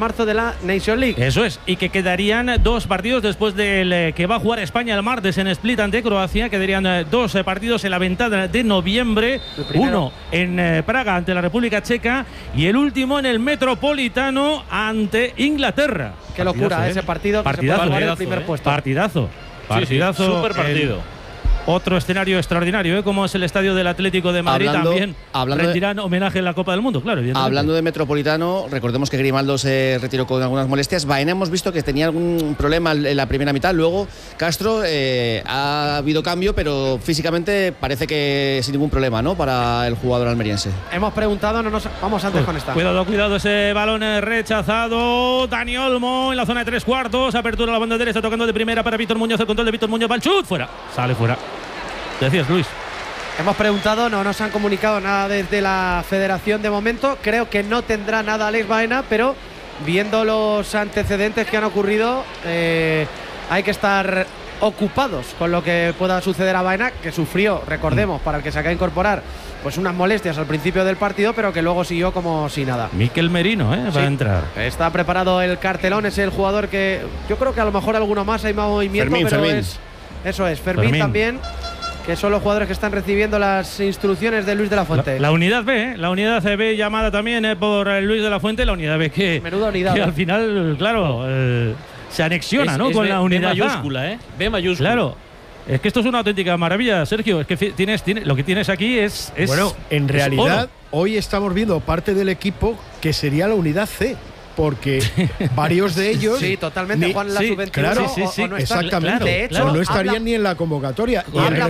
marzo de la Nation League. Eso es, y que quedarían 2 partidos después del que va a jugar España el martes en Split ante Croacia. Quedarían 2 partidos en la ventana de noviembre. Uno en Praga ante la República Checa y el último en el Metropolitano ante Inglaterra. Qué locura ese partido. Partidazo, que se puede jugar el primer puesto. Partidazo. Partidazo. Sí, súper partido. Otro escenario extraordinario, como es el estadio del Atlético de Madrid. También rendirán homenaje en la Copa del Mundo, claro. Hablando de Metropolitano, recordemos que Grimaldo se retiró con algunas molestias. Baena hemos visto que tenía algún problema en la primera mitad. Luego Castro ha habido cambio, pero físicamente parece que sin ningún problema, ¿no? Para el jugador almeriense. Hemos preguntado, vamos antes con esta. Cuidado, ese balón rechazado. Dani Olmo en la zona de 3/4. Apertura a la banda derecha, tocando de primera para Víctor Muñoz. El control de Víctor Muñoz. Va el chut, fuera. Sale fuera. Decías, Luis. Hemos preguntado, no nos han comunicado nada desde la federación de momento. Creo que no tendrá nada Alex Baena, pero viendo los antecedentes que han ocurrido, hay que estar ocupados con lo que pueda suceder a Baena, que sufrió, recordemos, para el que se acaba de incorporar, pues unas molestias al principio del partido, pero que luego siguió como si nada. Mikel Merino, va a entrar. Está preparado el cartelón, es el jugador que yo creo que a lo mejor alguno más hay más movimiento, Fermín. Eso es, Fermín también, que son los jugadores que están recibiendo las instrucciones de Luis de la Fuente. La unidad B, la unidad B llamada también por Luis de la Fuente, la unidad B que al final, claro, se anexiona, ¿no? Con la unidad B mayúscula, B mayúscula. Claro. Es que esto es una auténtica maravilla, Sergio. Es que lo que tienes aquí es bueno, en realidad, hoy estamos viendo parte del equipo que sería la unidad C. Porque varios de ellos. Sí, totalmente. Juan en la sub-21. Claro, o no exactamente. De hecho, no estarían ni en la convocatoria.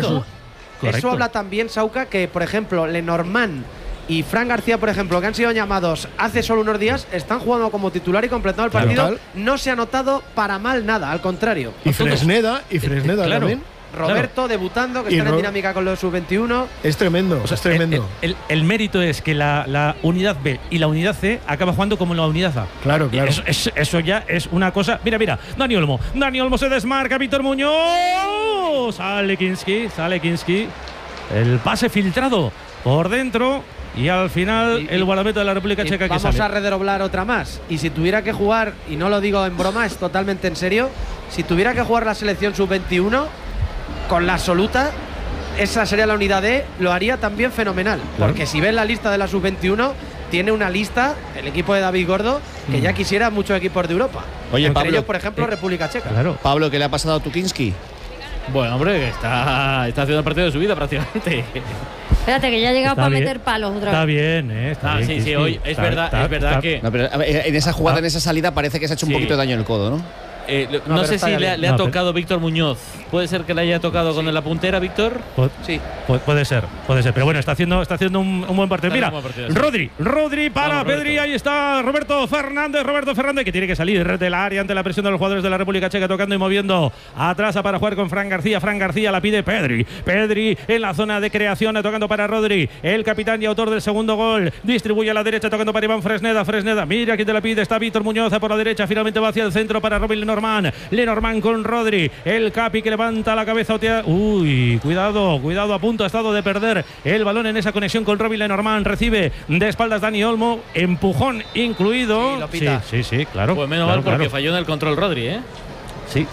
Eso habla también, Sauca, que por ejemplo, Lenormand y Fran García, por ejemplo, que han sido llamados hace solo unos días, están jugando como titular y completando el partido. No se ha notado para mal nada, al contrario. Y Fresneda también. Roberto debutando, que está en dinámica con los sub-21. Es tremendo, es tremendo. El mérito es que la unidad B y la unidad C acaba jugando como la unidad A. Claro. Eso ya es una cosa. Mira, Dani Olmo se desmarca, Víctor Muñoz. Sale Kinski. El pase filtrado por dentro. Y al final el guardameta de la República Checa que vamos a redoblar otra más. Y si tuviera que jugar, y no lo digo en broma, es totalmente en serio, si tuviera que jugar la selección sub-21 con la absoluta, esa sería la unidad D, lo haría también fenomenal. Claro. Porque si ves la lista de la sub-21, tiene una lista, el equipo de David Gordo, que ya quisiera muchos equipos de Europa. Oye, entre Pablo, ellos, por ejemplo, República Checa. Claro. Pablo, ¿qué le ha pasado a Tukinski? Bueno, hombre, que está haciendo el partido de su vida prácticamente. Espérate, que ya ha llegado para meter palos otra vez. Está bien, está bien. Sí, hoy es verdad que… No, pero en esa jugada, en esa salida, parece que se ha hecho un poquito de daño en el codo, ¿no? No sé si le ha tocado Víctor Muñoz. ¿Puede ser que le haya tocado con la puntera, Víctor? Sí. Puede ser. Pero bueno, está haciendo un buen partido. Mira, Rodri para Pedri. Ahí está Roberto Fernández, que tiene que salir del área ante la presión de los jugadores de la República Checa, tocando y moviendo atrás para jugar con Fran García. Fran García la pide Pedri en la zona de creación, tocando para Rodri, el capitán y autor del segundo gol. Distribuye a la derecha, tocando para Iván Fresneda. Mira quién te la pide, está Víctor Muñoz por la derecha. Finalmente va hacia el centro para Robin Lenormand con Rodri, el capi que levanta la cabeza. Uy, cuidado, a punto ha estado de perder el balón en esa conexión con Robin Lenormand. Recibe de espaldas Dani Olmo, empujón incluido. Sí, lo pita. Sí, claro. Pues menos mal porque falló en el control Rodri, Sí.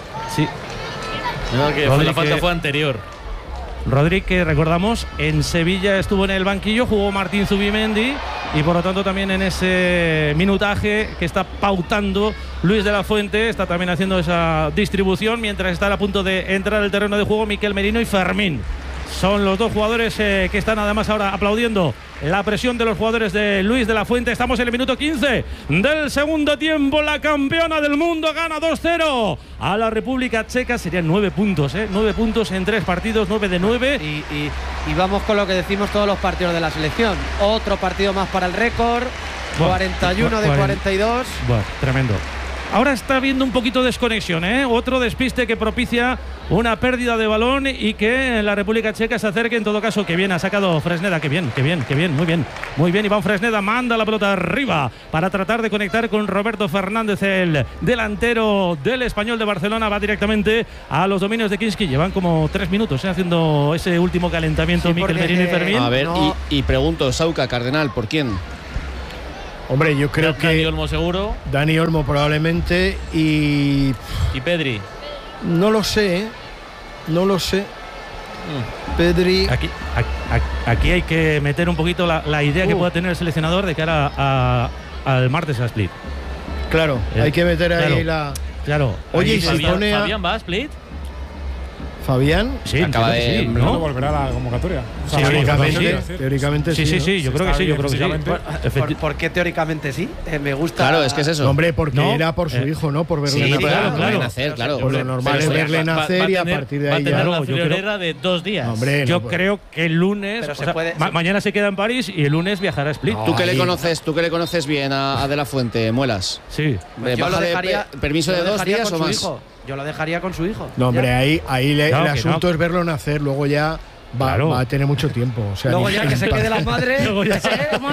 Menos que la falta fue anterior. Rodri, que recordamos, en Sevilla estuvo en el banquillo, jugó Martín Zubimendi y por lo tanto también en ese minutaje que está pautando Luis de la Fuente, está también haciendo esa distribución mientras están a punto de entrar al terreno de juego Mikel Merino y Fermín. Son los dos jugadores que están además ahora aplaudiendo la presión de los jugadores de Luis de la Fuente. Estamos en el minuto 15 del segundo tiempo. La campeona del mundo gana 2-0 a la República Checa. Serían 9 puntos, 9 puntos en 3 partidos, 9 de 9. Y vamos con lo que decimos todos los partidos de la selección. Otro partido más para el récord. 41 de 42. Bueno, tremendo. Ahora está habiendo un poquito de desconexión, Otro despiste que propicia una pérdida de balón y que la República Checa se acerque. En todo caso, que bien ha sacado Fresneda, que bien, muy bien. Iván Fresneda manda la pelota arriba para tratar de conectar con Roberto Fernández, el delantero del Español de Barcelona. Va directamente a los dominios de Kinski. Llevan como 3 minutos haciendo ese último calentamiento, Mikel Merino y Fermín. A ver, y pregunto, Sauca, Cardenal, ¿por quién? Hombre, yo creo que Dani Olmo seguro. Dani Olmo probablemente y Pedri. No lo sé, no lo sé. Pedri. Aquí hay que meter un poquito la idea que pueda tener el seleccionador de cara al martes a Split. Claro, hay que meter ahí Claro. Oye, y ¿Fabián va a Split? ¿Fabián? Sí, acaba de ¿no? Volverá a la convocatoria. O sea, teóricamente sí. Sí, yo creo que sí, yo creo que sí. ¿Por qué teóricamente sí? Me gusta. Claro, es que es eso. No, hombre, porque era por su hijo, ¿no? Por verle nacer. Claro. Por lo normal es verle nacer y a partir de ahí ya. La friolera de 2 días. Hombre, yo creo que el lunes. Mañana se queda en París y el lunes viajará a Split. ¿Tú que le conoces bien a De la Fuente, Muelas? Sí. Yo lo dejaría. ¿Permiso de 2 días o más? Yo lo dejaría con su hijo. No, hombre, ahí el asunto es verlo nacer, luego ya va a tener mucho tiempo. O sea, luego ya que se quede la madre. Voy a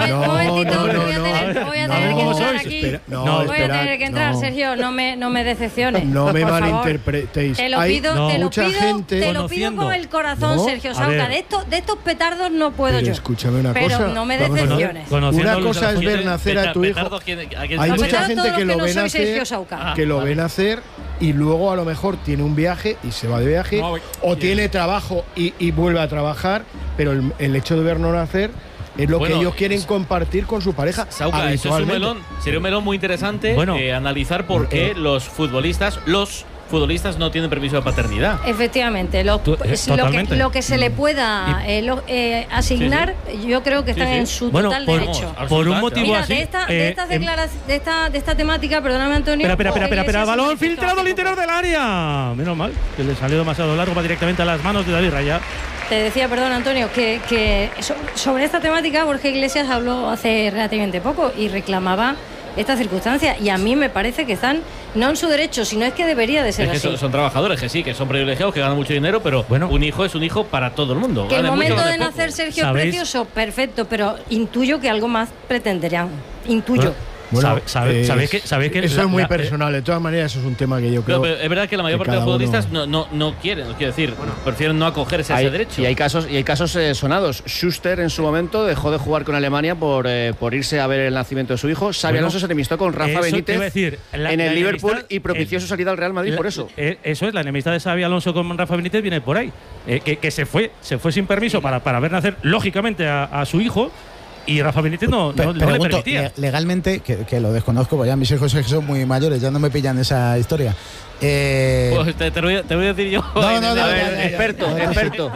tener que entrar, Sergio, no me decepciones. No me malinterpretéis. Te lo pido con el corazón, Sergio Sauca. De estos petardos no puedo yo. Escúchame una cosa. Pero no me decepciones. Una cosa es ver nacer a tu hijo. Hay mucha gente que lo ve nacer y luego a lo mejor tiene un viaje y se va de viaje, o tiene trabajo y vuelve a trabajar, pero el hecho de verlo nacer es lo que ellos quieren compartir con su pareja. Sauca, eso es un melón, sería un melón muy interesante analizar por qué los futbolistas no tienen permiso de paternidad. Efectivamente, lo que se le pueda asignar, yo creo que están en su total derecho. Por un motivo Mira, así. de esta temática, perdóname, Antonio. Espera, balón filtrado al interior del área. Menos mal, que le salió demasiado largo, va directamente a las manos de David Raya. Te decía, perdón, Antonio, que sobre esta temática Borja Iglesias habló hace relativamente poco y reclamaba esta circunstancia, y a mí me parece que están no en su derecho, sino es que debería de ser así. Son trabajadores, que son privilegiados, que ganan mucho dinero, pero un hijo es un hijo para todo el mundo. Que el momento de nacer, Sergio, es precioso, perfecto, pero intuyo que algo más pretenderían. Intuyo. Bueno, ¿sabéis que eso es muy personal? De todas maneras, eso es un tema que yo creo. Pero es verdad que la mayor parte de los futbolistas no quieren, quiero decir, prefieren no acogerse a ese derecho. Y hay casos sonados. Schuster en su momento dejó de jugar con Alemania por irse a ver el nacimiento de su hijo. Xabi Alonso se enemistó con Rafa Benítez en el Liverpool y propició su salida al Real Madrid por eso. Eso es, la enemistad de Xabi Alonso con Rafa Benítez viene por ahí. Que se fue sin permiso para ver nacer, lógicamente, a su hijo. Y Rafa Benítez no le permitía. Legalmente, que lo desconozco, porque ya mis hijos son muy mayores, ya no me pillan esa historia. Pues te voy a decir yo. Experto.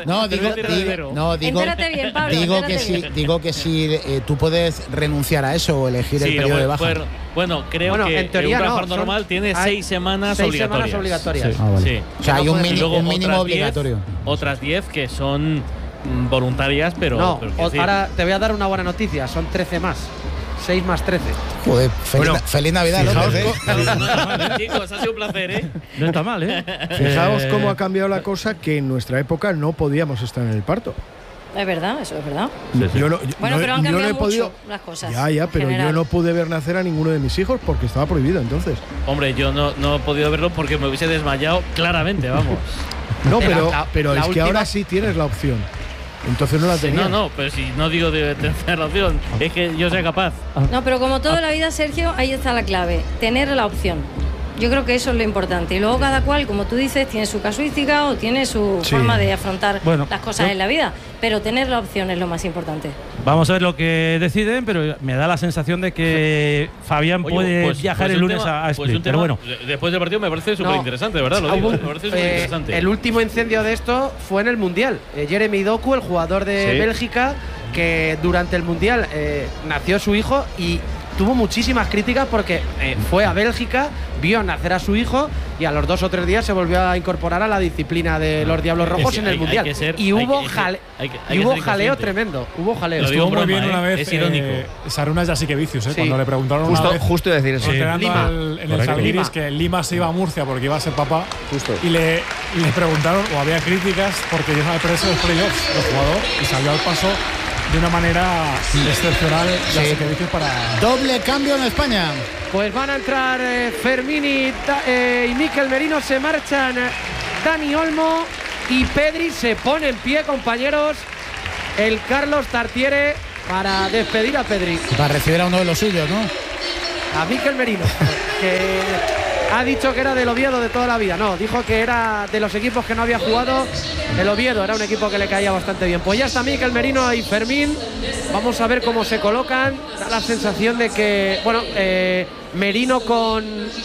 Digo que si tú puedes renunciar a eso o elegir el periodo de baja. Bueno, creo que en teoría un trabajador normal tiene 6 semanas obligatorias. Sí. O sea, hay un mínimo obligatorio. Otras 10 que son voluntarias, pero ahora te voy a dar una buena noticia, son 13 más. 6 más 13. Joder, feliz Navidad, López. Chicos, ha sido un placer, No está mal, Fijaos cómo ha cambiado la cosa, que en nuestra época no podíamos estar en el parto. Es verdad, eso es verdad. Pero han cambiado mucho las cosas. Pero yo no pude ver nacer a ninguno de mis hijos porque estaba prohibido entonces. Hombre, yo no he podido verlo porque me hubiese desmayado claramente, vamos. No, pero es que ahora sí tienes la opción. Entonces no la tenía. Pero si no digo de tener la opción, es que yo sea capaz. No, pero como toda la vida, Sergio, ahí está la clave, tener la opción. Yo creo que eso es lo importante. Y luego cada cual, como tú dices, tiene su casuística o tiene su forma de afrontar las cosas en la vida. Pero tener la opción es lo más importante. Vamos a ver lo que deciden, pero me da la sensación de que Fabián puede viajar el lunes a Split. Pero bueno, después del partido me parece súper interesante, de verdad. Lo digo, me parece súper interesante. El último incendio de esto fue en el Mundial. Jeremy Doku, el jugador de Bélgica, que durante el Mundial nació su hijo y tuvo muchísimas críticas porque fue a Bélgica, vio nacer a su hijo y a los 2 o 3 días se volvió a incorporar a la disciplina de los Diablos Rojos en el Mundial. Y hubo jaleo tremendo. Hubo jaleo. Lo digo muy bien una vez. Es irónico. Sarunas Jasikevičius, cuando le preguntaron justo decir eso. En el Zalgiris que Lima se iba a Murcia porque iba a ser papá. Y le preguntaron, o había críticas, porque ya sabe perderse los playoffs el jugador y salió al paso de una manera excepcional. Para doble cambio en España. Pues van a entrar Fermín y Mikel Merino, se marchan Dani Olmo y Pedri se pone en pie, compañeros. El Carlos Tartiere para despedir a Pedri. Y para recibir a uno de los suyos, ¿no? A Mikel Merino, que ha dicho que era del Oviedo de toda la vida. No, dijo que era de los equipos que no había jugado. El Oviedo era un equipo que le caía bastante bien. Pues ya está Mikel Merino y Fermín. Vamos a ver cómo se colocan. Da la sensación de que, bueno, Merino con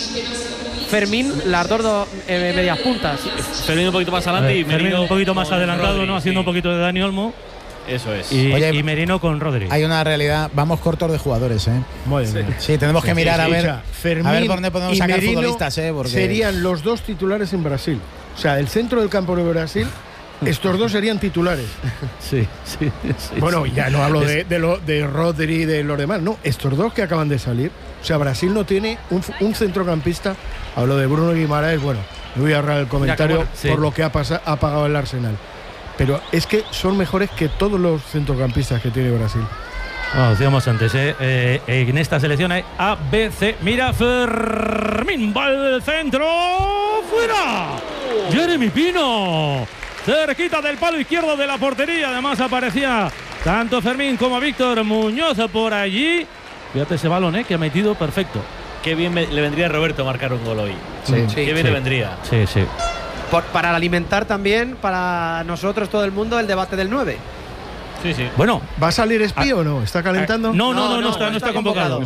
Fermín, las dos medias puntas. Fermín un poquito más adelante y Merino un poquito más adelantado, Rodri, ¿no? Haciendo un poquito de Dani Olmo. Eso es. Y Merino con Rodri. Hay una realidad, vamos cortos de jugadores, Muy bien. Sí, tenemos que mirar a ver por dónde podemos sacar Merino futbolistas, porque serían los dos titulares en Brasil. O sea, el centro del campo de Brasil, estos dos serían titulares. Sí. Bueno, ya no hablo de Rodri y de los demás, no, estos dos que acaban de salir. O sea, Brasil no tiene un centrocampista. Hablo de Bruno Guimaraes, bueno, me voy a ahorrar el comentario por lo que ha pagado el Arsenal. Pero es que son mejores que todos los centrocampistas que tiene Brasil. Decíamos antes, en esta selección hay A, B, C. Mira, Fermín, va al centro, fuera. Jeremy Pino, cerquita del palo izquierdo de la portería. Además aparecía tanto Fermín como Víctor Muñoz por allí. Fíjate ese balón, que ha metido perfecto. Qué bien le vendría a Roberto marcar un gol hoy. Qué bien le vendría. Sí. Para alimentar también para nosotros, todo el mundo, el debate del 9. Sí. Bueno, ¿va a salir Espí o no? ¿Está calentando? No está convocado.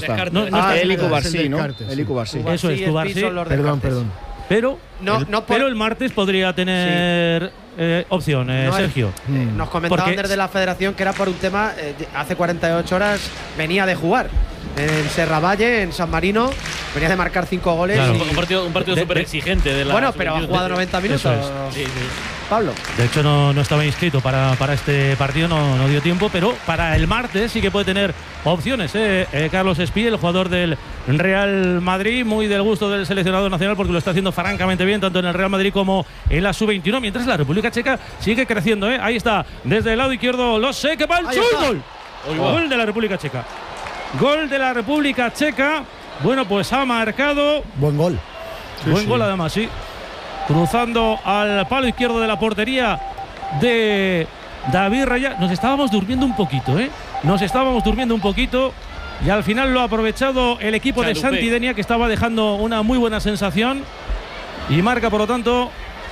El Cubarsí, ¿no? El Cubarsí. Eso es, Cubarsí. Perdón. Pero el martes podría tener opción, Sergio. Nos comentaban desde la federación que era por un tema, hace 48 horas venía de jugar en Serravalle, en San Marino, venía de marcar 5 goles. Claro, un partido súper exigente. Bueno, pero ha jugado 90 minutos. Sí. Pablo. De hecho, no estaba inscrito para este partido, no dio tiempo, pero para el martes sí que puede tener opciones. Carlos Espí, el jugador del Real Madrid, muy del gusto del seleccionador nacional porque lo está haciendo francamente bien, tanto en el Real Madrid como en la Sub-21, mientras la República Checa sigue creciendo. Ahí está, desde el lado izquierdo, lo sé que va el gol. Gol de la República Checa. Gol de la República Checa. Bueno, pues ha marcado. Buen gol. Buen gol además, sí. Cruzando al palo izquierdo de la portería de David Raya. Nos estábamos durmiendo un poquito. Y al final lo ha aprovechado el equipo de Santidenia, que estaba dejando una muy buena sensación. Y marca, por lo tanto,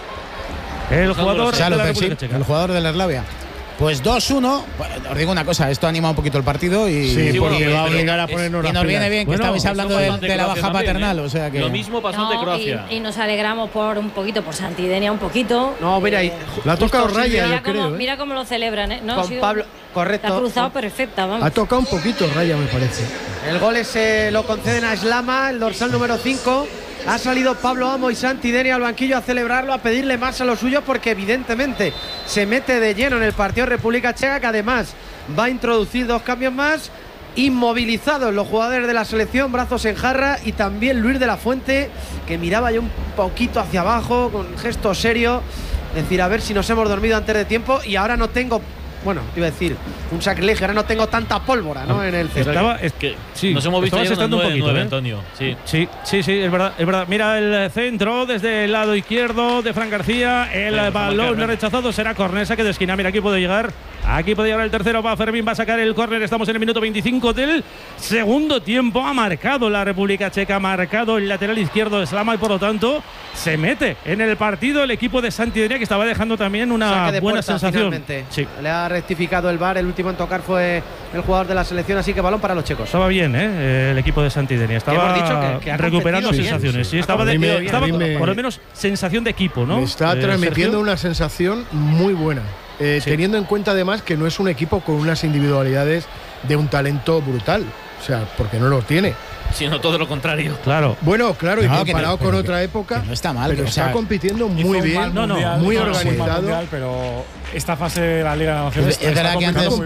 el jugador de la República Checa. El jugador de la Eslavia. Pues 2-1. Os digo una cosa, esto anima un poquito el partido y porque va a obligar a ponernos y nos viene bien que estabais hablando de la baja paternal, o sea que lo mismo pasó ante Croacia. Y nos alegramos por Santidenia un poquito. No, mira, la ha tocado Raya, yo creo. Mira cómo lo celebran, ¿eh? Con Pablo, correcto. La ha cruzado perfecta, vamos. Ha tocado un poquito Raya, me parece. El gol lo conceden a Slama, el dorsal número 5. Ha salido Pablo Amo y Santidenia al banquillo a celebrarlo, a pedirle más a los suyos, porque evidentemente se mete de lleno en el partido República Checa, que además va a introducir 2 cambios más. Inmovilizados los jugadores de la selección, brazos en jarra, y también Luis de la Fuente, que miraba ya un poquito hacia abajo con gesto serio, decir, a ver si nos hemos dormido antes de tiempo. Y ahora no tengo, bueno, iba a decir un sacrilegio, ahora no tengo tanta pólvora, ¿no? En el centro. Es que sí, nos hemos visto estando un poquito, Antonio. Sí, es verdad. Mira el centro desde el lado izquierdo de Fran García. El balón rechazado será córner, saque de esquina. Mira, aquí puede llegar el tercero. Va Fermín, va a sacar el córner. Estamos en el minuto 25 del segundo tiempo. Ha marcado la República Checa, ha marcado el lateral izquierdo de Slama, y por lo tanto se mete en el partido el equipo de Santidenia, que estaba dejando también una buena sensación. Sí. Le ha rectificado el VAR, el último en tocar fue el jugador de la selección, así que balón para los checos. Estaba bien, el equipo de Santidenia. Estaba que recuperando sensaciones. Sí, estaba por lo menos sensación de equipo, ¿no? Me está transmitiendo una sensación muy buena. Teniendo en cuenta además que no es un equipo con unas individualidades de un talento brutal. O sea, porque no lo tiene. Sino todo lo contrario. Claro. Bueno, claro, y comparado con otra época. No está mal. Pero está compitiendo muy bien, muy organizado. Mundial, pero esta fase de la Liga de Naciones es verdad que antes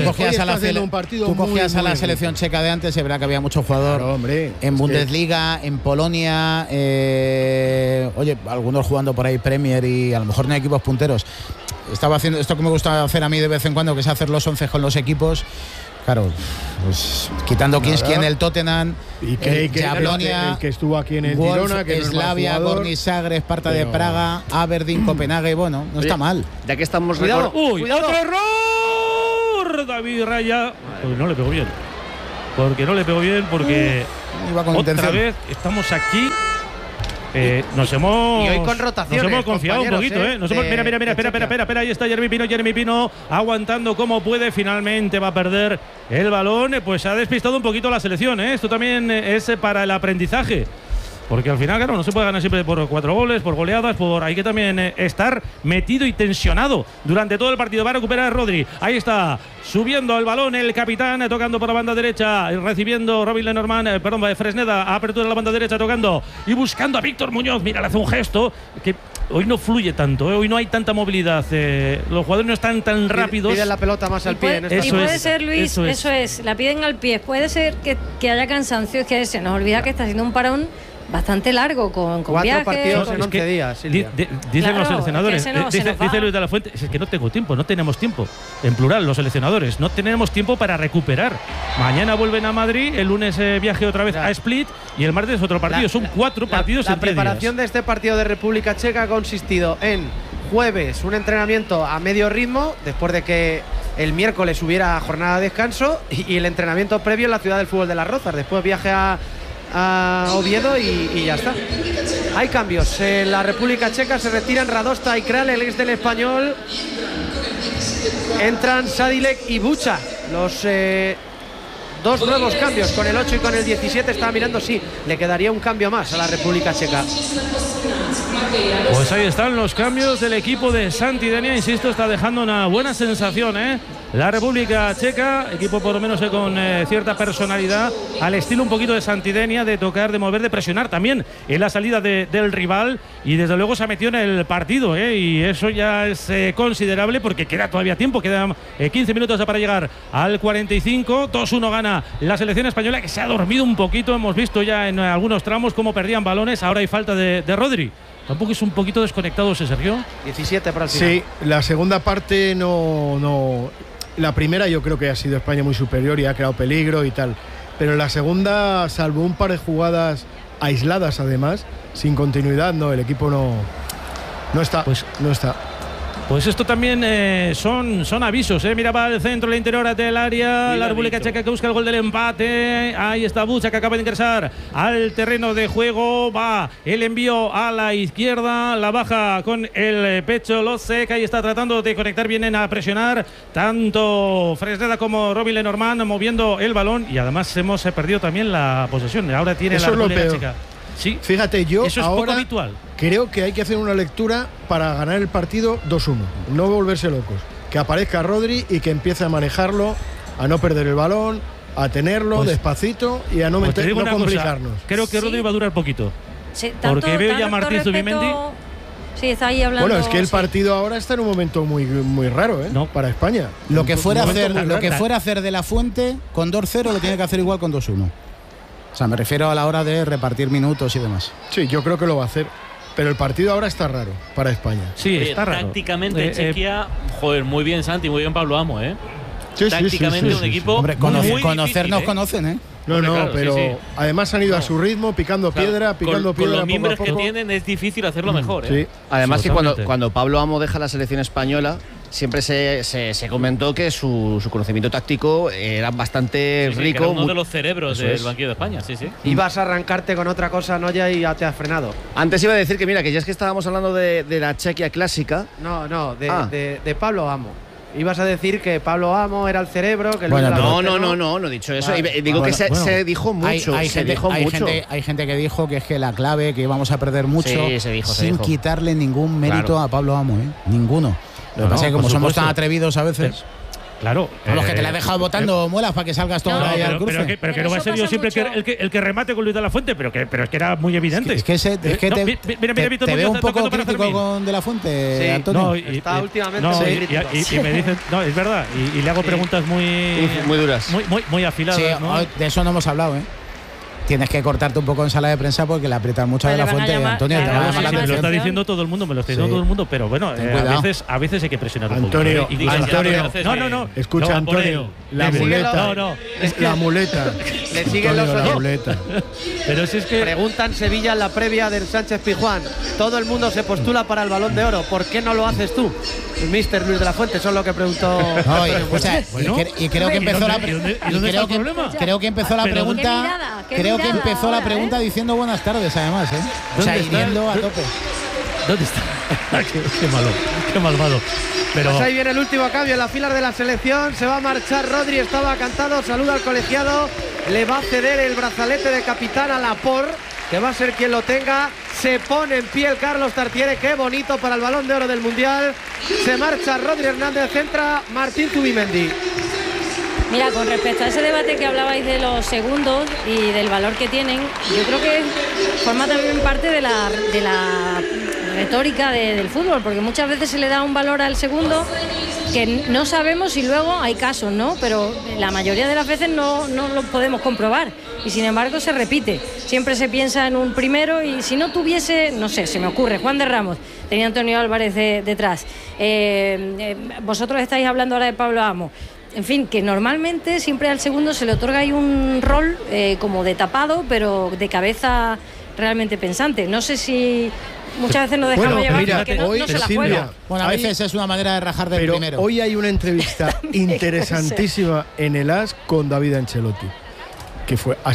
tú cogías a la selección checa de antes, es verdad que había mucho jugador en Bundesliga, en Polonia, oye, algunos jugando por ahí Premier, y a lo mejor no hay equipos punteros. Estaba haciendo esto que me gusta hacer a mí de vez en cuando, que es hacer los 11 con los equipos. Claro, pues quitando Kinski en el Tottenham, y Jablonia, el que estuvo aquí en el Girona, que Slavia, Gorni Zagreb, Esparta de Praga, Aberdeen, Copenhague, bueno, no está mal. Ya que estamos cuidado, otro error por David Raya. Pues no le pegó bien. Porque iba con otra intención. vez estamos aquí. Nos hemos, y hoy con rotaciones, nos hemos confiado un poquito, Mira, espera, ahí está Jeremy Pino aguantando como puede, finalmente va a perder el balón, pues ha despistado un poquito la selección, Esto también es para el aprendizaje. Porque al final, claro, no se puede ganar siempre por 4 goles, por goleadas, hay que también estar metido y tensionado durante todo el partido. Va a recuperar Rodri. Ahí está, subiendo el balón el capitán, tocando por la banda derecha, recibiendo Robin Lenormand, Fresneda, apertura de la banda derecha, tocando y buscando a Víctor Muñoz. Mira, le hace un gesto que hoy no fluye tanto, hoy no hay tanta movilidad. Los jugadores no están tan rápidos. Piden la pelota más al pie. Y puede ser, Luis, eso es, la piden al pie. Puede ser que haya cansancio, que se nos olvida que está haciendo un parón bastante largo con 4 partidos en 11 días, Silvia. Dicen los seleccionadores, dice Luis de la Fuente, es que no tengo tiempo, no tenemos tiempo. En plural, los seleccionadores, no tenemos tiempo para recuperar. Mañana vuelven a Madrid, el lunes viaje otra vez a Split y el martes otro partido. Son 4 partidos en 10 días. La preparación de este partido de República Checa ha consistido en jueves un entrenamiento a medio ritmo, después de que el miércoles hubiera jornada de descanso, y el entrenamiento previo en la ciudad del fútbol de Las Rozas. Después viaje a Oviedo y ya está. Hay cambios en la República Checa. Se retiran Radosta y Kral, el ex del Español. Entran Sadilek y Bucha, los 2 nuevos cambios, con el 8 y con el 17. Estaba mirando, sí, le quedaría un cambio más a la República Checa. Pues ahí están los cambios del equipo de Santidenia. Insisto, está dejando una buena sensación, la República Checa, equipo por lo menos con cierta personalidad, al estilo un poquito de Santidenia, de tocar, de mover, de presionar también en la salida del rival, y desde luego se ha metido en el partido, y eso ya es considerable, porque queda todavía tiempo, quedan 15 minutos para llegar al 45. 2-1 gana la selección española, que se ha dormido un poquito. Hemos visto ya en algunos tramos cómo perdían balones. Ahora hay falta de Rodri. Tampoco es un poquito desconectado ese, Sergio. 17 para el final. Sí, la segunda parte no. La primera yo creo que ha sido España muy superior y ha creado peligro y tal. Pero la segunda, salvo un par de jugadas aisladas además, sin continuidad, el equipo no está. No está. Pues esto también son avisos, Mira, va al centro, el interior del área. La República Checa que busca el gol del empate. Ahí está Bucha, que acaba de ingresar al terreno de juego. Va el envío a la izquierda. La baja con el pecho Lozek. Ahí está tratando de conectar. Vienen a presionar tanto Fresneda como Robin Lenormand moviendo el balón. Y además hemos perdido también la posesión. Ahora tiene la República Checa. Sí, fíjate, yo eso es ahora poco habitual. Creo que hay que hacer una lectura para ganar el partido 2-1, no volverse locos. Que aparezca Rodri y que empiece a manejarlo, a no perder el balón, a tenerlo despacito y a no complicarnos. Creo que Rodri va a durar poquito. Sí, porque veo ya a Martín Zubimendi. Sí, está ahí hablando. Bueno, es que el partido ahora está en un momento muy, muy raro, para España. Lo que fuera a hacer de la Fuente con 2-0 lo tiene que hacer igual con 2-1. O sea, me refiero a la hora de repartir minutos y demás. Sí, yo creo que lo va a hacer. Pero el partido ahora está raro para España. Sí, está raro. Tácticamente Chequia, muy bien Santi, muy bien Pablo Amo, Sí, tácticamente un equipo. Hombre, conocernos conocen, pero además han ido a su ritmo, picando piedra. Con los miembros que tienen es difícil hacerlo mejor. Sí. Además que cuando Pablo Amo deja la selección española, siempre se comentó que su conocimiento táctico era bastante rico. Que era uno de los cerebros del banquillo de España, sí. Ibas a arrancarte con otra cosa, Noya, y ya te has frenado. Antes iba a decir que mira, que ya es que estábamos hablando de la Chequia clásica. No, de Pablo Amo. Ibas a decir que Pablo Amo era el cerebro. Que bueno, no he dicho eso. Vale. Digo que se dijo mucho. Hay gente que dijo que es que la clave, que íbamos a perder mucho, sin quitarle ningún mérito a Pablo Amo, ninguno. Lo que pasa es que como somos tan atrevidos a veces. Claro. A los que te la he dejado votando muelas para que salgas todo ahí al cruce. Pero que no va a ser yo siempre el que remate con Luis de la Fuente, pero es que era muy evidente. Es que te veo un poco crítico con De la Fuente, sí, Antonio. No, está últimamente muy crítico. Y me dicen, no, es verdad, y le hago preguntas muy duras. Muy afiladas. Sí, de eso no hemos hablado, tienes que cortarte un poco en sala de prensa porque le aprietan mucho de la Fuente y Antonio. Me lo está diciendo todo el mundo, todo el mundo, pero bueno, a veces hay que presionar un poco. Antonio, no. Escucha, Antonio, la muleta. La muleta. Le siguen los oyentes. Pero si es que preguntan Sevilla en la previa del Sánchez Pizjuán. Todo el mundo se postula para el Balón de Oro. ¿Por qué no lo haces tú? El Mister Luis de la Fuente, eso es lo que preguntó. No, y creo que empezó la creo que empezó la pregunta. Creo que empezó la pregunta diciendo buenas tardes, además, O sea, yendo a tope. ¿Dónde está? qué malvado. Pero pues ahí viene el último cambio en las filas de la selección. Se va a marchar Rodri, estaba cantado. Saluda al colegiado. Le va a ceder el brazalete de capitán a Laporte, que va a ser quien lo tenga. Se pone en pie el Carlos Tartiere. Qué bonito para el Balón de Oro del Mundial. Se marcha Rodri Hernández, entra Martín Zubimendi. Mira, con respecto a ese debate que hablabais de los segundos y del valor que tienen, yo creo que forma también parte de la retórica del fútbol, porque muchas veces se le da un valor al segundo que no sabemos y luego hay casos, ¿no? Pero la mayoría de las veces no lo podemos comprobar y sin embargo se repite. Siempre se piensa en un primero y si no tuviese, no sé, se me ocurre, Juan de Ramos, tenía Antonio Álvarez detrás. Vosotros estáis hablando ahora de Pablo Amo. En fin, que normalmente siempre al segundo se le otorga ahí un rol como de tapado, pero de cabeza realmente pensante. No sé si muchas veces nos dejamos llevar porque no se la juega. Bueno, a veces es una manera de rajar del primero. Hoy hay una entrevista interesantísima en el AS con David Ancelotti, que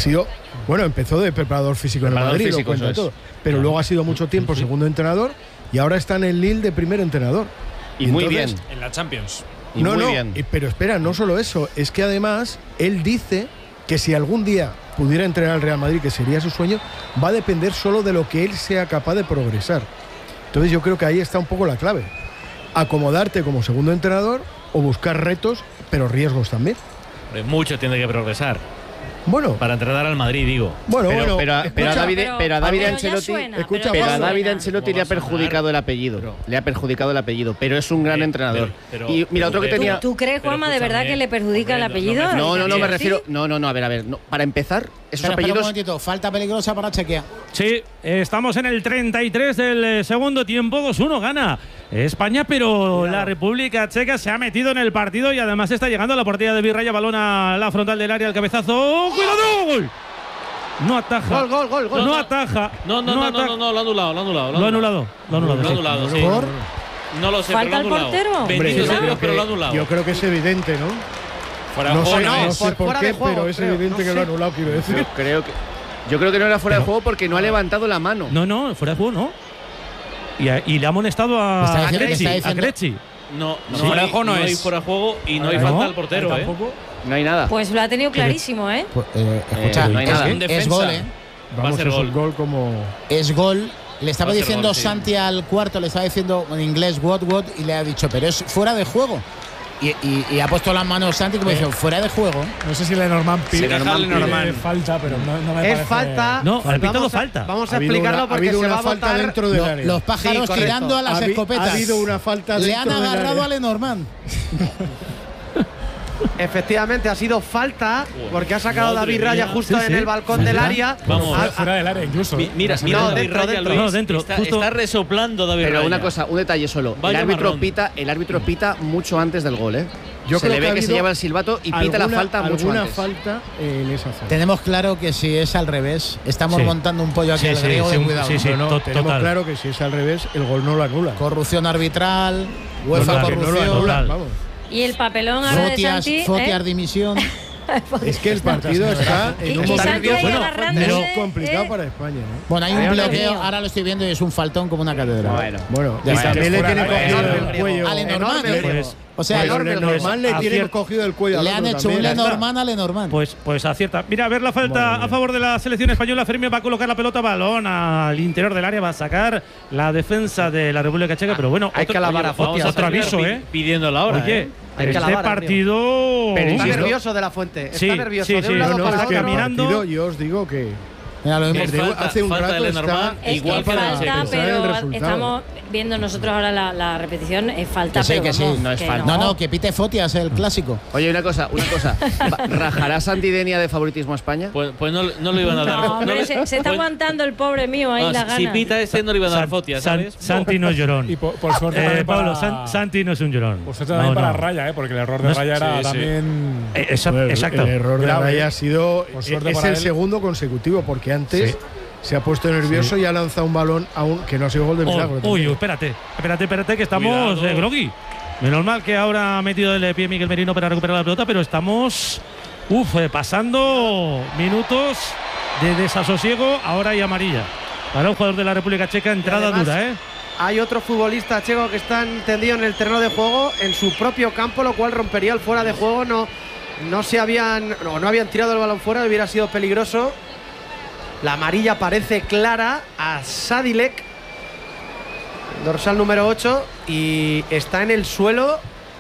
empezó de preparador físico en el Madrid, todo, pero luego ha sido mucho tiempo segundo entrenador y ahora está en el Lille de primer entrenador. Y muy bien. En la Champions. Pero espera, no solo eso, es que además él dice que si algún día pudiera entrenar al Real Madrid, que sería su sueño, va a depender solo de lo que él sea capaz de progresar. Entonces yo creo que ahí está un poco la clave. Acomodarte como segundo entrenador o buscar retos, pero riesgos también. Mucho tiene que progresar. Bueno, para entrenar al Madrid, digo. Pero a David Ancelotti le ha perjudicado el apellido. Le ha perjudicado el apellido, pero es un gran entrenador. Y mira, otro que tenía. ¿Tú crees, Juanma, de verdad que le perjudica el apellido? No, me refiero. No, a ver. Para empezar, esos apellidos. Un momentito, falta peligrosa para Chequia. Sí, estamos en el 33 del segundo tiempo. 2-1 gana España, pero la República Checa se ha metido en el partido y además está llegando a la portería de Virraya. Balón a la frontal del área, el cabezazo. ¡Cuidado! ¡Gol! No ataja. Gol. No ataja. No, lo ha anulado. Lo ha anulado. Sí. No lo sé. ¿Falta el portero? Pero lo ha anulado. Yo creo que es evidente, ¿no? No sé por qué, pero es evidente que lo ha anulado, quiero decir. Yo creo que no era fuera de juego porque no ha levantado la mano. No, fuera de juego no. Y le ha amonestado a Crecci. No, fuera de juego no es. Fuera de juego y no hay falta al portero, tampoco. No hay nada. Pues lo ha tenido clarísimo, Escucha, no hay nada. Es gol, Vamos, a ser gol como. Es gol. Le estaba diciendo Santi al cuarto, le estaba diciendo en inglés what, y le ha dicho, pero es fuera de juego. Y ha puesto las manos Santi como dice, fuera de juego. No sé si Lenormand pide falta, pero no me parece. Es falta. No, al pitado falta. Vamos a explicarlo porque se va a votar dentro del área. Los pájaros tirando a las escopetas. Ha habido una falta le han agarrado a Lenormand. Efectivamente ha sido falta porque ha sacado David Raya justo en el balcón del área. Vamos, fuera del área incluso. Mira, dentro. Está resoplando David Raya. Pero una cosa, un detalle solo. El árbitro pita mucho antes del gol, Se le ve que se lleva el silbato y pita la falta mucho antes. Falta en esa zona. Tenemos claro que si es al revés, estamos montando un pollo aquí al griego de cuidado. Tenemos claro que si es al revés, el gol no lo anula. Corrupción arbitral, UEFA corrupción. Vamos. Y el papelón ahora de Santi. Fotiar dimisión. Es que el partido está en un momento complicado para España, ¿no? Bueno, hay un bloqueo, ahora lo estoy viendo y es un faltón como una catedral. Bueno, y también le tiene cogido el cuello. A Lenormand. O sea, Lenormand le tiene cogido el cuello. Le han hecho un Lenormand a Lenormand. Pues acierta. Mira, a ver la falta a favor de la selección española. Fermín va a colocar la pelota, balón al interior del área, va a sacar la defensa de la República Checa, pero bueno, hay que alabar a Fotiar. Otro aviso, pidiendo la hora. Oye, este partido. Pero está nervioso de la Fuente. Está nervioso de un lado para otro. Caminando. Yo os digo que Mira, lo mismo. Hace un rato está igual falta, pero estamos viendo nosotros ahora la repetición. Es falta, pero que sí, no es falta. No, que pite Fotias el clásico. Oye, una cosa. ¿Rajará Santidenia de favoritismo a España? Pues no lo iban a dar. No, hombre, se está aguantando el pobre mío ahí la gana. Si pita ese no le iban a dar Fotias, ¿sabes? Santi no es llorón. Y por suerte Pablo, Santi no es un llorón. Por suerte también para Raya, porque el error de Raya era también… Exacto. El error de Raya ha sido… Es el segundo consecutivo, porque antes… Se ha puesto nervioso y ha lanzado un balón que no ha sido gol de milagro. Uy, espérate, que estamos groggy. Menos mal que ahora ha metido el pie Miguel Merino para recuperar la pelota, pero estamos pasando minutos de desasosiego. Ahora hay amarilla para un jugador de la República Checa, entrada dura, Hay otro futbolista checo que está tendido en el terreno de juego en su propio campo, lo cual rompería el fuera de juego. No habían tirado el balón fuera, hubiera sido peligroso. La amarilla parece clara a Sadilek, dorsal número 8, y está en el suelo.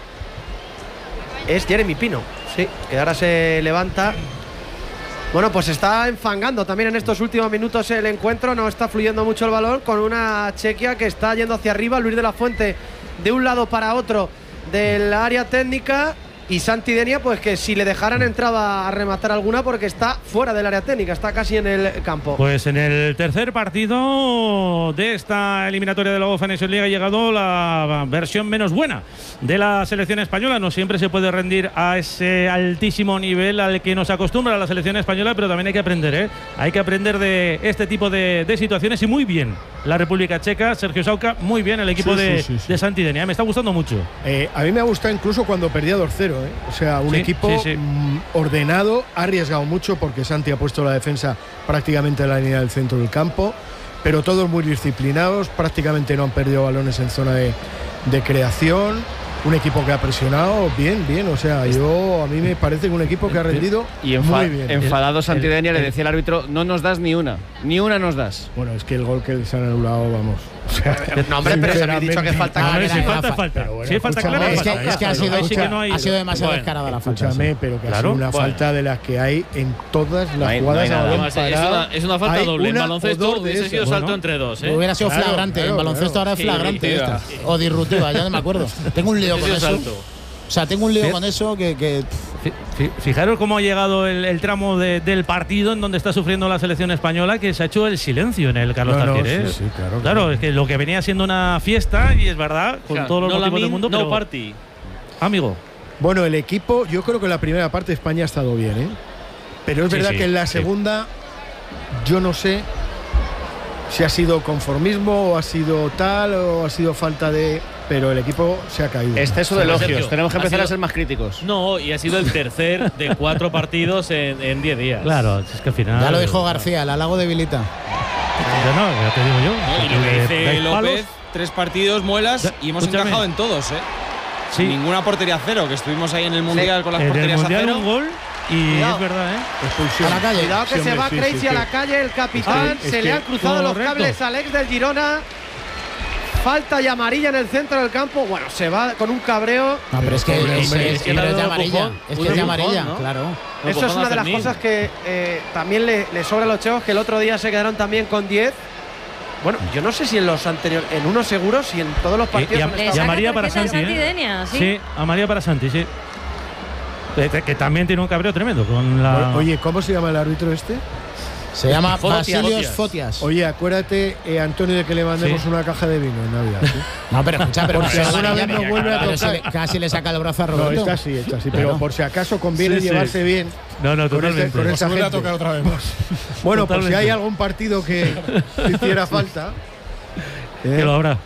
Es Jeremy Pino, sí, que ahora se levanta. Bueno, pues está enfangando también en estos últimos minutos el encuentro. No está fluyendo mucho el balón, con una Chequia que está yendo hacia arriba. Luis de la Fuente de un lado para otro del área técnica. Y Santidenia, pues que si le dejaran entraba a rematar alguna, porque está fuera del área técnica, está casi en el campo. Pues en el tercer partido de esta eliminatoria de la UEFA Nations League ha llegado la versión menos buena de la selección española. No siempre se puede rendir a ese altísimo nivel al que nos acostumbra la selección española, pero también hay que aprender, Hay que aprender de este tipo de situaciones, y muy bien la República Checa. Sergio Sauca, muy bien el equipo de Santidenia. Me está gustando mucho. A mí me ha gustado incluso cuando perdía 2-0. O sea, un equipo ordenado, ha arriesgado mucho porque Santi ha puesto la defensa prácticamente en la línea del centro del campo, pero todos muy disciplinados, prácticamente no han perdido balones en zona de creación. Un equipo que ha presionado bien, o sea, a mí me parece que un equipo que ha rendido muy bien. Enfadado Santidenia le decía al árbitro: no nos das ni una nos das. Bueno, es que el gol que les han anulado, vamos. O sea, no, hombre, pero se había dicho que falta clara. Sí, falta clara. Es que ha sido demasiado descarada la falta. Escúchame, pero que ha sido una falta de las que hay en todas las jugadas. Es una falta doble. En baloncesto hubiese sido salto entre dos. Hubiera sido flagrante. En baloncesto ahora es flagrante. O disruptiva, ya no me acuerdo. Tengo un lío con eso. O sea, tengo un lío con eso que… Fijaros cómo ha llegado el tramo del partido en donde está sufriendo la selección española, que se ha hecho el silencio en el Carlos Tartiere. Sí, claro, es que lo que venía siendo una fiesta, y es verdad, con todos los motivos del mundo, pero… party. Amigo. Bueno, el equipo, yo creo que la primera parte de España ha estado bien, pero es verdad que en la segunda, yo no sé si ha sido conformismo o ha sido tal o ha sido falta de… Pero el equipo se ha caído. Exceso de elogios. Tenemos que empezar a ser más críticos. No, y ha sido el tercer de 4 partidos en 10 días. Claro, es que al final… Ya lo dijo García, el halago debilita. Ya te digo yo. Y lo que dice López, 3 partidos, muelas, y hemos encajado en todos, Sí. Ninguna portería cero, que estuvimos ahí en el Mundial con las porterías a cero. Un gol. Y es verdad, Expulsión. A la calle. Cuidado que se va Crazy a la calle, el capitán. Se le han cruzado los cables al ex del Girona. Falta y amarilla en el centro del campo. Bueno, se va con un cabreo. No, pero es que es de amarilla. Es que es de amarilla, claro. Eso es una de las cosas que también le sobra a los checos, que el otro día se quedaron también con 10. Bueno, yo no sé si en los anteriores, en uno seguro, si en todos los partidos. Y amarilla para Santi. Sí, amarilla para Santi, sí. Que también tiene un cabreo tremendo con la… Oye, ¿cómo se llama el árbitro este? Se llama Basilios Fotias. Oye, acuérdate, Antonio, de que le mandemos una caja de vino en Navidad. ¿Sí? No, pero escucha, pero por si alguna vez no vuelve a tocar. Casi le saca el brazo a Roberto. No, esta sí. Pero por si acaso conviene llevarse bien. No, totalmente. Con esa gente. A tocar otra vez. Bueno, por si hay algún partido que hiciera falta. Que lo habrá.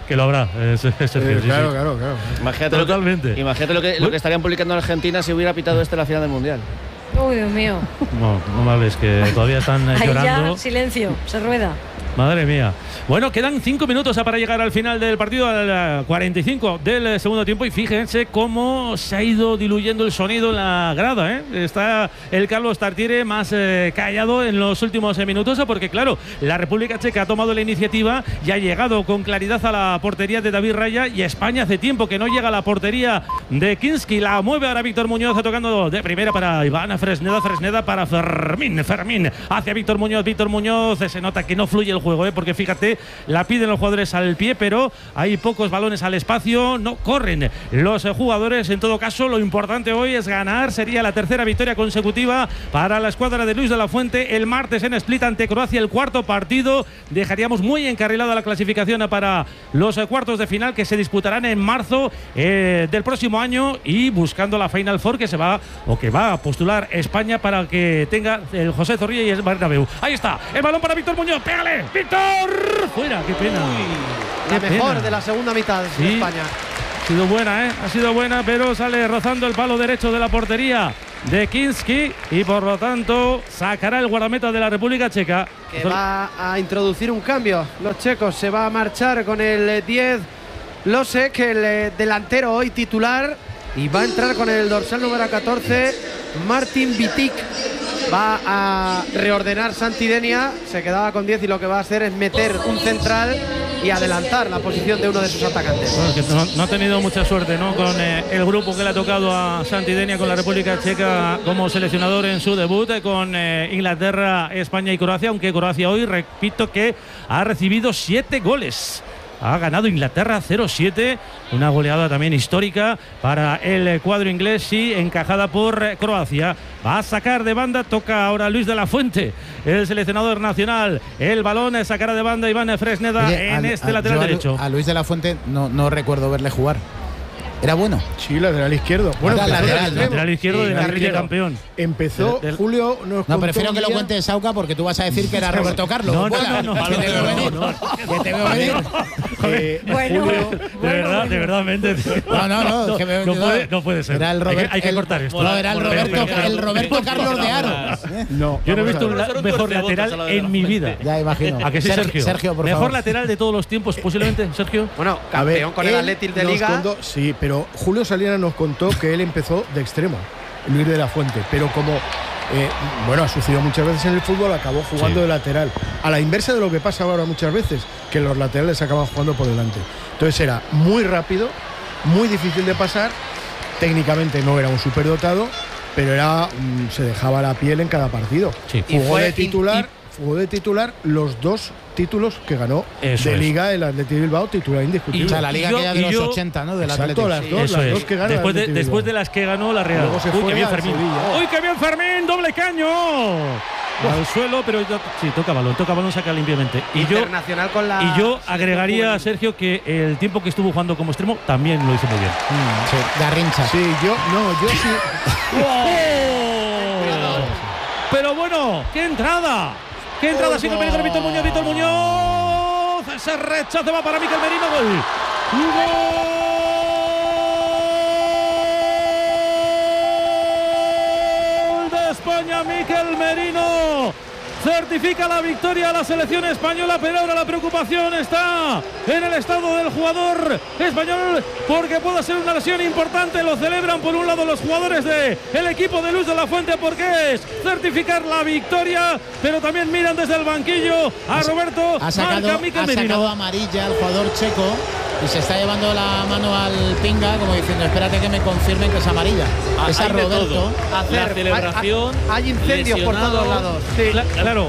Claro. Imagínate lo que estarían publicando en Argentina si hubiera pitado la final del Mundial. Uy, Dios mío. No vale, es que todavía están llorando. Ya, silencio, se rueda. Madre mía. Bueno, quedan 5 minutos para llegar al final del partido, al 45 del segundo tiempo, y fíjense cómo se ha ido diluyendo el sonido en la grada, ¿eh? Está el Carlos Tartiere más callado en los últimos minutos, porque claro, la República Checa ha tomado la iniciativa y ha llegado con claridad a la portería de David Raya, y España hace tiempo que no llega a la portería de Kinski. La mueve ahora Víctor Muñoz, tocando de primera para Iván Fresneda, Fresneda para Fermín hacia Víctor Muñoz, se nota que no fluye el juego, porque fíjate, la piden los jugadores al pie, pero hay pocos balones al espacio, no corren los jugadores. En todo caso, lo importante hoy es ganar, sería la tercera victoria consecutiva para la escuadra de Luis de la Fuente el martes en Split ante Croacia, el cuarto partido. Dejaríamos muy encarrilada la clasificación para los cuartos de final que se disputarán en marzo del próximo año, y buscando la Final Four que va a postular España para que tenga el José Zorrilla y el Bernabéu. Ahí está, el balón para Víctor Muñoz, pégale, Víctor, fuera, qué pena. La mejor de la segunda mitad de España. Ha sido buena, pero sale rozando el palo derecho de la portería de Kinski, y por lo tanto sacará el guardameta de la República Checa, que va a introducir un cambio. Los checos, se va a marchar con el 10 Losek, el delantero hoy titular, y va a entrar con el dorsal número 14 Martin Vitic. Va a reordenar Santidenia, se quedaba con 10 y lo que va a hacer es meter un central y adelantar la posición de uno de sus atacantes. Bueno, que no ha tenido mucha suerte, ¿no?, con el grupo que le ha tocado a Santidenia con la República Checa como seleccionador en su debut, con Inglaterra, España y Croacia, aunque Croacia hoy, repito, que ha recibido 7 goles. Ha ganado Inglaterra 0-7, una goleada también histórica para el cuadro inglés, sí, encajada por Croacia. Va a sacar de banda, toca ahora Luis de la Fuente, el seleccionador nacional. El balón sacará de banda Iván Fresneda. Oye, lateral derecho. A Luis de la Fuente no recuerdo verle jugar. ¿Era bueno? Sí, lateral izquierdo. Bueno, lateral izquierdo de la Liga Campeón. Empezó Julio. No, prefiero que lo cuente Sauca, porque tú vas a decir que era Roberto Carlos. No. Que te veo venir. Que te veo venir. Bueno, de verdad, no puede ser. Era el hay que cortar esto. No, era el Roberto Carlos de Aro. No, yo no he visto un mejor lateral en mi vida. Ya imagino. ¿A que sí, Sergio? Por mejor favor. Lateral de todos los tiempos, posiblemente, Sergio. Bueno, campeón con el Athletic de Liga. Sí, pero Julio Salinas nos contó que él empezó de extremo, Luis de la Fuente, pero como ha sucedido muchas veces en el fútbol, acabó jugando de lateral, a la inversa de lo que pasa ahora muchas veces, que los laterales acaban jugando por delante. Entonces era muy rápido, muy difícil de pasar, técnicamente no era un superdotado, pero se dejaba la piel en cada partido. Sí. Jugó de titular los 2 títulos que ganó de Liga el Athletic Bilbao, titular indiscutible. O sea, la Liga ya de los 80, ¿no? Del Athletic. Las dos que ganó después de las que ganó la Real. Uy, qué bien Fermín. Uy, qué bien Fermín, doble caño. Al suelo, pero sí, toca balón, saca limpiamente. Y yo agregaría a Sergio que el tiempo que estuvo jugando como extremo también lo hizo muy bien. Sí, Garrincha. Sí, yo sí. Pero bueno, ¡qué entrada! Sigue el peligro Víctor Muñoz. Ese rechazo va para Mikel Merino. Gol de España, Mikel Merino. Certifica la victoria a la selección española, pero ahora la preocupación está en el estado del jugador español, porque puede ser una lesión importante. Lo celebran por un lado los jugadores del equipo de Luis de la Fuente, porque es certificar la victoria, pero también miran desde el banquillo a Roberto. Ha sacado amarilla al jugador checo y se está llevando la mano al pinga, como diciendo, espérate que me confirmen que es amarilla. Es a Roberto. La celebración. Hay incendios por todos lados. Sí. Claro.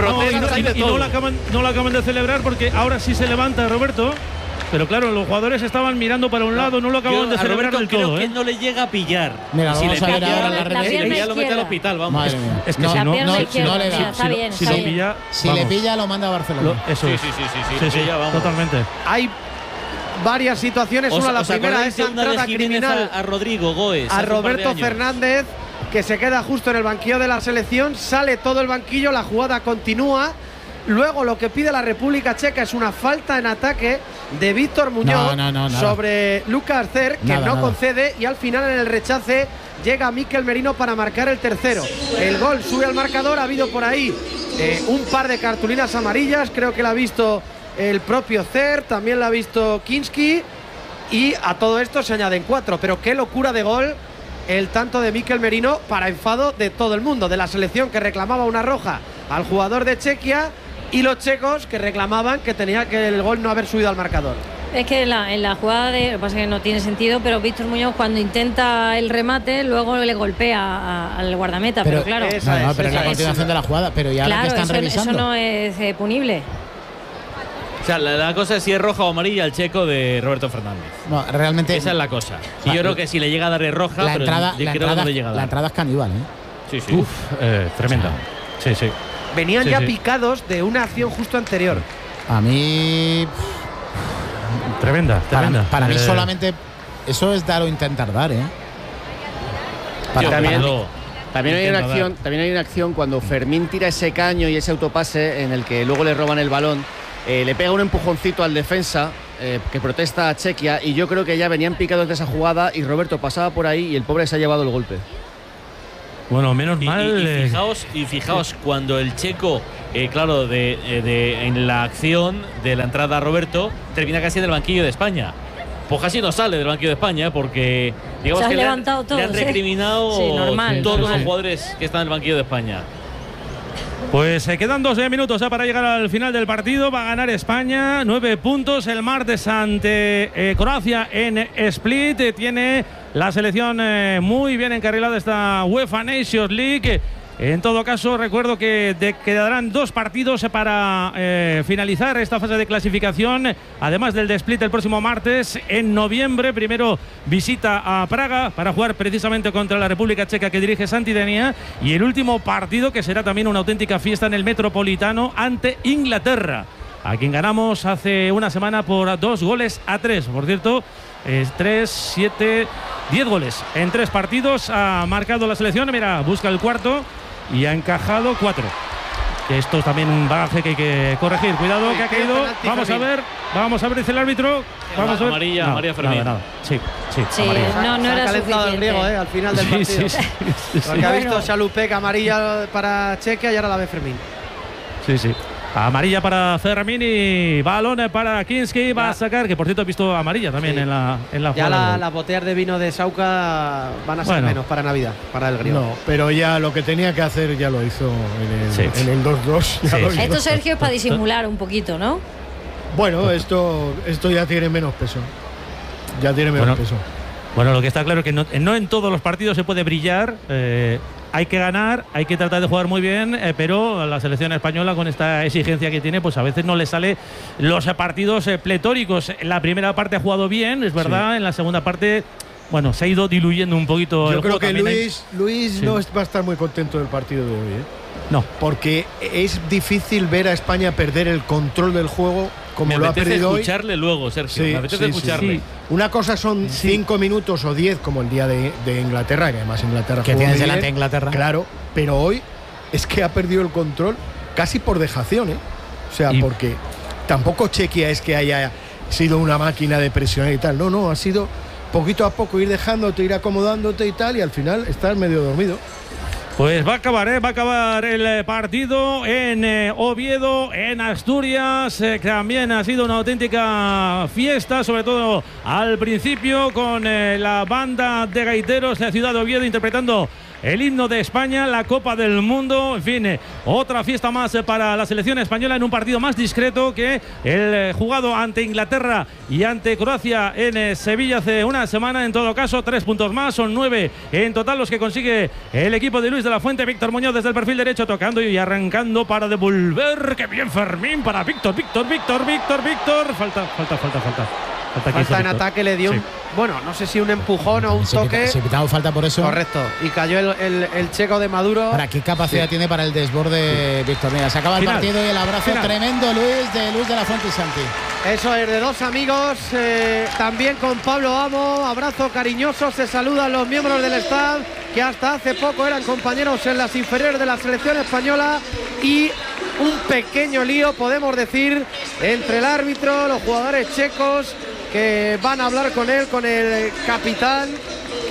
No la acaban de celebrar, porque ahora sí se levanta Roberto. Pero claro, los jugadores estaban mirando para un lado, no lo acaban de celebrar del todo. Creo que no le llega a pillar. Mira, si vamos a ver ahora la red. Ya lo mete al hospital, vamos. Madre mía. Es que no le da. Si le pilla, lo manda a Barcelona. Eso es. Sí, totalmente. Hay varias situaciones. La primera es entrada criminal a Rodrigo Goes, a Roberto Fernández, que se queda justo en el banquillo de la selección. Sale todo el banquillo, la jugada continúa. Luego lo que pide la República Checa es una falta en ataque de Víctor Muñoz sobre Lucas Cer, que no concede, y al final en el rechace llega Mikel Merino para marcar el tercero. El gol sube al marcador. Ha habido por ahí un par de cartulinas amarillas, creo que la ha visto el propio Cer, también la ha visto Kinski, y a todo esto se añaden 4. Pero qué locura de gol el tanto de Mikel Merino, para enfado de todo el mundo, de la selección, que reclamaba una roja al jugador de Chequia, y los checos que reclamaban que tenía que el gol no haber subido al marcador. Es que en la jugada lo que pasa es que no tiene sentido, pero Víctor Muñoz, cuando intenta el remate, luego le golpea al guardameta, pero claro. Pero es la continuación de la jugada, pero ya claro, la que están revisando. Eso no es punible. O sea, la cosa es si es roja o amarilla el checo de Roberto Fernández. No, realmente. Esa es la cosa. Y yo creo que si le llega a darle roja, la entrada es caníbal, ¿eh? Sí, sí. Uf, tremenda. Sí, sí. Venían ya picados de una acción justo anterior. A mí. Tremenda. Para mí solamente eso es dar o intentar dar, ¿eh? También hay una acción cuando Fermín tira ese caño y ese autopase en el que luego le roban el balón, le pega un empujoncito al defensa que protesta a Chequia, y yo creo que ya venían picados de esa jugada y Roberto pasaba por ahí y el pobre se ha llevado el golpe. Bueno, menos mal. Y fijaos cuando el checo, claro, en la acción de la entrada a Roberto, termina casi en el banquillo de España. Pues casi no sale del banquillo de España, porque digamos que le han recriminado todos los jugadores que están en el banquillo de España. Pues se quedan 12 minutos para llegar al final del partido. Va a ganar España, 9 puntos el martes ante Croacia en Split. Tiene la selección muy bien encarrilada esta UEFA Nations League. En todo caso, recuerdo que quedarán 2 partidos para finalizar esta fase de clasificación, además del de Split el próximo martes. En noviembre, primero visita a Praga para jugar precisamente contra la República Checa, que dirige Santi Denia, y el último partido, que será también una auténtica fiesta, en el Metropolitano ante Inglaterra, a quien ganamos hace una semana por 2-3. Por cierto, 3, 7, 10 goles en 3 partidos ha marcado la selección. Mira, busca el cuarto y ha encajado 4. Que esto es también un bagaje que hay que corregir. Cuidado, que ha caído. Vamos a ver, dice el árbitro. Vamos a ver. Amarilla Fermín. Nada. Sí. No era calentado el griego al final del partido. Sí. Porque ha visto Chalupek amarilla para Chequia y ahora la ve Fermín. Sí. Amarilla para Fermín y balón para Kinski. Va a sacar, que por cierto he visto amarilla también en la ya las botellas de vino de Sauca van a ser menos para Navidad, para el griego. No, pero ya lo que tenía que hacer ya lo hizo en el 2-2. Esto, Sergio, es para disimular un poquito, ¿no? Bueno, esto ya tiene menos peso. Peso. Bueno, lo que está claro es que no en todos los partidos se puede brillar. Hay que ganar, hay que tratar de jugar muy bien, pero la selección española, con esta exigencia que tiene, pues a veces no le sale los partidos pletóricos. En la primera parte ha jugado bien, es verdad. Sí. En la segunda parte, bueno, se ha ido diluyendo un poquito. Yo creo que Luis no va a estar muy contento del partido de hoy, ¿eh? No. Porque es difícil ver a España perder el control del juego como lo ha perdido hoy. Me apetece escucharle luego, Sergio. Me apetece escucharle. Sí. Una cosa son 5 minutos o 10, como el día de Inglaterra, que además Inglaterra que tienes delante de Inglaterra. Claro, pero hoy es que ha perdido el control casi por dejación, ¿eh? O sea, porque tampoco Chequia es que haya sido una máquina de presionar y tal. No, ha sido poquito a poco ir dejándote, ir acomodándote y tal, y al final estás medio dormido. Pues va a acabar el partido en Oviedo, en Asturias. También ha sido una auténtica fiesta, sobre todo al principio, con la banda de gaiteros de la ciudad de Oviedo interpretando el himno de España, la Copa del Mundo. En fin, otra fiesta más para la selección española en un partido más discreto que el jugado ante Inglaterra y ante Croacia en Sevilla hace una semana. En todo caso, 3 puntos más, son 9 en total los que consigue el equipo de Luis de la Fuente. Víctor Muñoz desde el perfil derecho, tocando y arrancando para devolver. ¡Qué bien Fermín para Víctor! Falta en ataque, le dio bueno, no sé si un empujón o un toque. Se pitaba falta por eso. Correcto. Y cayó el checo de Maduro. Para qué capacidad tiene para el desborde Víctor. Mira, se acaba el partido y el abrazo tremendo Luis de la Fuente y Santi. Eso es, de 2 amigos, también con Pablo Amo. Abrazo cariñoso, se saludan los miembros del staff, que hasta hace poco eran compañeros en las inferiores de la selección española, y un pequeño lío, podemos decir, entre el árbitro, los jugadores checos, que van a hablar con él, con el capitán,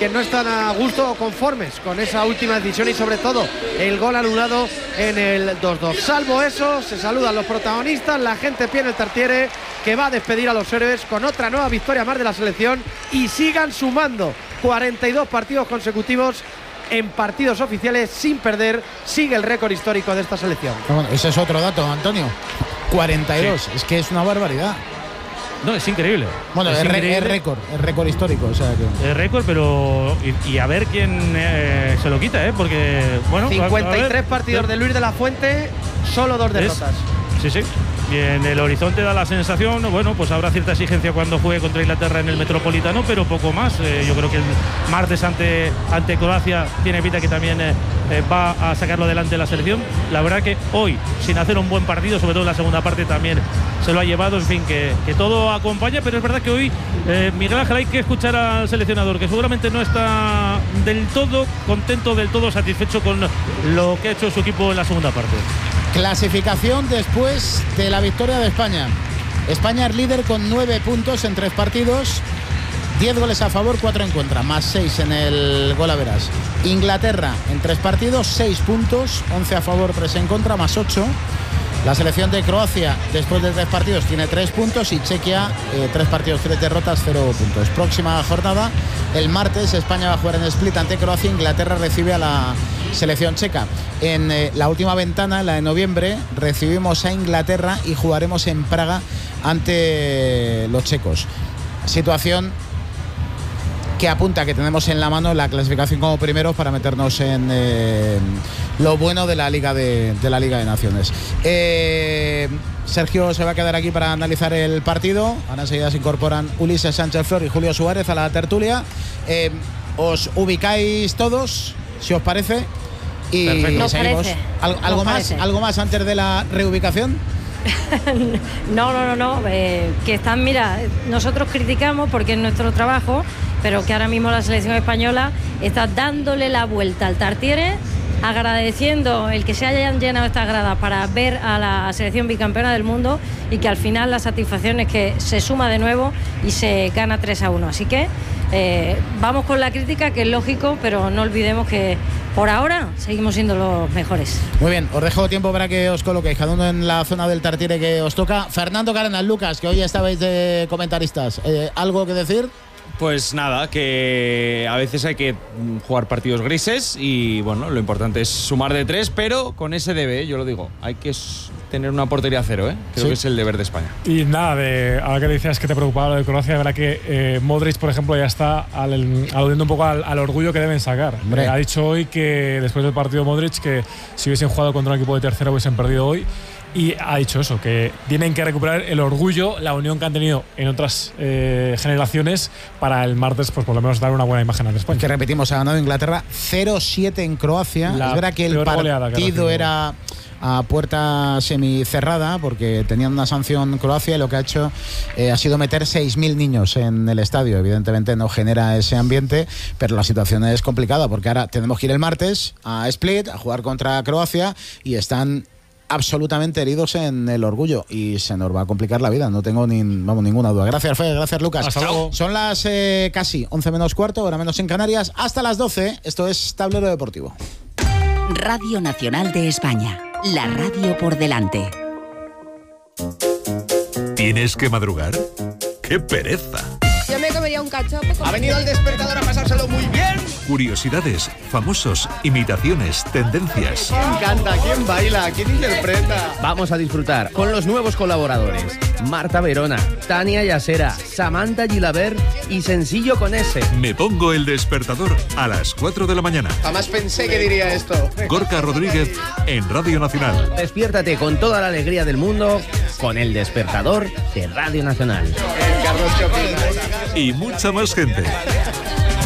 que no están a gusto o conformes con esa última decisión y sobre todo el gol anulado en el 2-2. Salvo eso, se saludan los protagonistas, la gente pie en el Tartiere, que va a despedir a los héroes con otra nueva victoria más de la selección y sigan sumando 42 partidos consecutivos en partidos oficiales sin perder. Sigue el récord histórico de esta selección. Bueno, ese es otro dato, Antonio. 42, sí. Es que es una barbaridad. No, es increíble. Bueno, es récord histórico. O sea que... Es récord, pero. Y a ver quién se lo quita, ¿eh? Porque, bueno. 53 partidos de Luis de la Fuente, solo 2 derrotas. Sí, sí. Y en el horizonte da la sensación, bueno, pues habrá cierta exigencia cuando juegue contra Inglaterra en el Metropolitano, pero poco más. Yo creo que el martes ante Croacia tiene pinta que también va a sacarlo adelante la selección. La verdad que hoy, sin hacer un buen partido, sobre todo en la segunda parte, también se lo ha llevado. En fin, que todo acompaña, pero es verdad que hoy, Miguel Ángel, hay que escuchar al seleccionador, que seguramente no está del todo contento, del todo satisfecho con lo que ha hecho su equipo en la segunda parte. Clasificación después de la victoria de España. España es líder con 9 puntos en 3 partidos, 10 goles a favor, 4 en contra, más 6 en el gol average. Inglaterra en 3 partidos, 6 puntos, 11 a favor, 3 en contra, más 8. La selección de Croacia, después de 3 partidos, tiene 3 puntos y Chequia, 3 partidos, 3 derrotas, 0 puntos. Próxima jornada, el martes, España va a jugar en Split ante Croacia. Inglaterra recibe a la selección checa. En la última ventana, la de noviembre, recibimos a Inglaterra y jugaremos en Praga ante los checos. Situación que apunta que tenemos en la mano la clasificación como primeros para meternos en lo bueno de la Liga de Naciones. Sergio se va a quedar aquí para analizar el partido. Ahora enseguida se incorporan Ulises Sánchez Flor y Julio Suárez a la tertulia. Os ubicáis todos, si os parece. Y seguimos. ¿Algo más antes de la reubicación? No. Que están, mira, nosotros criticamos porque es nuestro trabajo, pero que ahora mismo la selección española está dándole la vuelta al Tartiere, agradeciendo el que se hayan llenado estas gradas para ver a la selección bicampeona del mundo y que al final la satisfacción es que se suma de nuevo y se gana 3-1. Así que vamos con la crítica, que es lógico, pero no olvidemos que por ahora seguimos siendo los mejores. Muy bien, os dejo tiempo para que os coloquéis cada uno en la zona del Tartiere que os toca. Fernando Carenas, Lucas, que hoy estabais de comentaristas, ¿algo que decir? Pues nada, que a veces hay que jugar partidos grises y bueno, lo importante es sumar de 3, pero con ese debe, yo lo digo, hay que tener una portería a 0, creo que es el deber de España. Y nada, ahora que decías que te preocupaba lo de Croacia, de verdad que Modric, por ejemplo, ya está aludiendo un poco al orgullo que deben sacar. Ha dicho hoy que después del partido Modric que si hubiesen jugado contra un equipo de tercera hubiesen perdido hoy. Y ha dicho eso, que tienen que recuperar el orgullo, la unión que han tenido en otras generaciones para el martes, pues por lo menos dar una buena imagen al España. Que repetimos, ha ganado Inglaterra 0-7 en Croacia. Es verdad que el partido era a puerta semicerrada porque tenían una sanción Croacia y lo que ha hecho ha sido meter 6.000 niños en el estadio. Evidentemente no genera ese ambiente, pero la situación es complicada porque ahora tenemos que ir el martes a Split a jugar contra Croacia y están absolutamente heridos en el orgullo y se nos va a complicar la vida, no tengo ninguna duda. Gracias, Fede, gracias, Lucas. Hasta luego. Son las casi 11 menos cuarto, hora menos en Canarias, hasta las 12. Esto es Tablero Deportivo. Radio Nacional de España, la radio por delante. ¿Tienes que madrugar? ¡Qué pereza! Yo me comería un cachopo. Ha venido el despertador a pasárselo muy bien. Curiosidades, famosos, imitaciones, tendencias. ¿Quién canta? ¿Quién baila? ¿Quién interpreta? Vamos a disfrutar con los nuevos colaboradores: Marta Verona, Tania Yasera, Samantha Gilabert y Sencillo con S. Me pongo el despertador a las 4 de la mañana. Jamás pensé que diría esto. Gorka Rodríguez en Radio Nacional. Despiértate con toda la alegría del mundo con el despertador de Radio Nacional. Y mucha más gente.